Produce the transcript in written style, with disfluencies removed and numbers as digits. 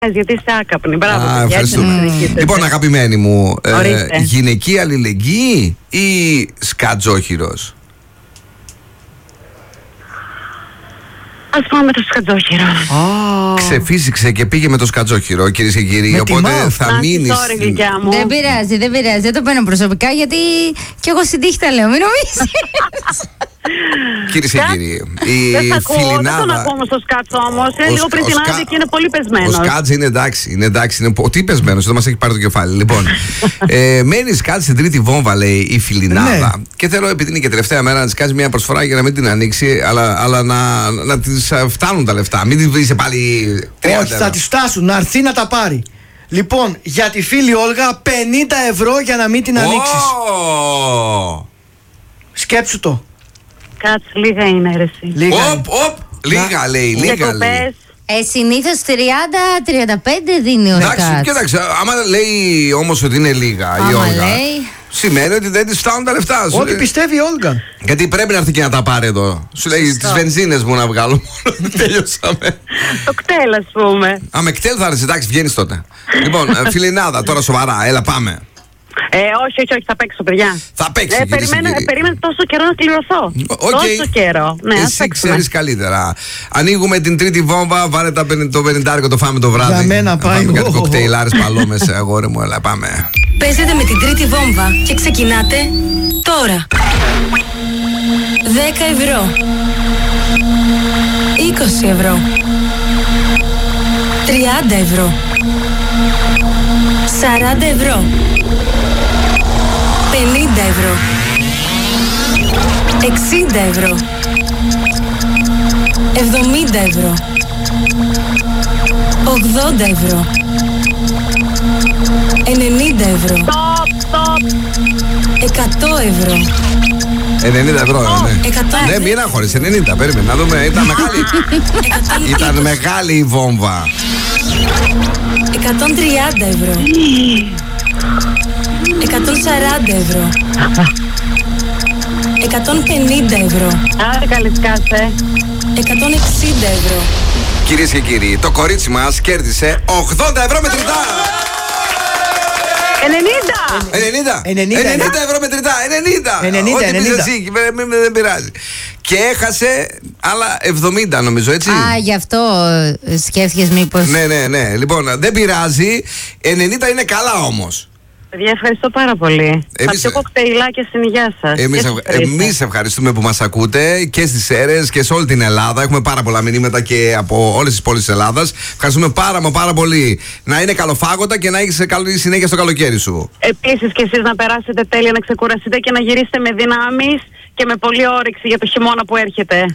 γιατί είστε άκαπνοι. Μπράβο. Ευχαριστούμε. Λοιπόν, αγαπημένη μου, γυναική αλληλεγγύη ή σκατζόχυρος? Ας πάμε το σκατζόχυρο. Ξεφύσηξε και πήγε με το σκατζόχυρο, κυρίες και κύριοι. Οπότε θα μείνεις. Δεν πειράζει, δεν πειράζει. Δεν το παίρνω προσωπικά, γιατί κι εγώ στην τύχη τα λέω. Μην νομίζεις. Κυρίες και κύριοι, δεν τον ακούω όμως το σκάτς όμως. Είναι λίγο πριτινάδι και είναι πολύ πεσμένος. Ο σκάτς είναι εντάξει. Είναι τι πεσμένος, δεν μας έχει πάρει το κεφάλι. Λοιπόν, μένει σκάτς στην τρίτη βόμβα, λέει η Φιλινάδα. Και θέλω, επειδή είναι και τελευταία μέρα, να της κάνεις μια προσφορά για να μην την ανοίξει, αλλά να της φτάνουν τα λεφτά. Μην την βρει πάλι 30. Όχι, θα της φτάσουν, να έρθει να τα πάρει. Λοιπόν, για τη φίλη Όλγα, 50 ευρώ για να μην την ανοίξεις. Σκέψου το. Κάτσε, λίγα είναι αίρεση. Λίγα λέει, λίγα λέει. Συνήθως 30-35 δίνει ο Σκάτς. Εντάξει, κοίταξε, άμα λέει όμως ότι είναι λίγα η Όλγα, σημαίνει ότι δεν της φτάνουν τα λεφτά σου. Ό,τι πιστεύει η Όλγα. Γιατί πρέπει να έρθει και να τα πάρει εδώ. Σου λέει τις βενζίνες μου να βγάλω. Τελειώσαμε. Το κτέλ, ας πούμε. Με κτέλ θα έρθει, εντάξει, βγαίνεις τότε. Λοιπόν, Φιλινάδα, τώρα σοβαρά, έλα πάμε. Όχι, θα παίξω, παιδιά. Θα παίξει. Περίμενε τόσο καιρό να κληρωθώ. Τόσο καιρό. Ναι, εσύ ξέρεις καλύτερα. Ανοίγουμε την τρίτη βόμβα, βάλε το 50, το φάμε το βράδυ. Για μένα πάει. Πάμε κάτι κοκτέιλάρες παλόμες, αγόρι μου, έλα πάμε. Παίζετε με την τρίτη βόμβα και ξεκινάτε τώρα. 10 ευρώ. 20 ευρώ. 30 ευρώ. 40 ευρώ. 50 ευρώ. 60 ευρώ. 70 ευρώ. 80 ευρώ. 90 ευρώ. 100 ευρώ. 90 ευρώ, ναι. Ναι, μην άχωρες, 90, περίμενε να δούμε. Ήταν μεγάλη. Ήταν μεγάλη η βόμβα. 130 ευρώ. 140 ευρώ. 150 ευρώ. Άρα καλή σκάσε. 160 ευρώ. Κυρίες και κύριοι, το κορίτσι μας κέρδισε 80 ευρώ μετρητά. 90 ευρώ μετρητά. 90. Ό,τι πεις εσύ, δεν πειράζει. Και έχασε άλλα 70, νομίζω, έτσι. Γι' αυτό σκέφτηκες μήπως. Ναι. Λοιπόν, δεν πειράζει. 90 είναι καλά όμως. Παιδιά, ευχαριστώ πάρα πολύ. Θα πιω κοκτέιλάκια στην υγεία σας. Εμείς ευχαριστούμε που μας ακούτε και στις Σέρρες και σε όλη την Ελλάδα. Έχουμε πάρα πολλά μηνύματα και από όλες τις πόλεις της Ελλάδας. Ευχαριστούμε πάρα πολύ. Να είναι καλοφάγοντα και να έχεις καλή συνέχεια στο καλοκαίρι σου. Επίσης και εσείς να περάσετε τέλεια, να ξεκουραστείτε και να γυρίσετε με δυνάμεις και με πολλή όρεξη για το χειμώνα που έρχεται.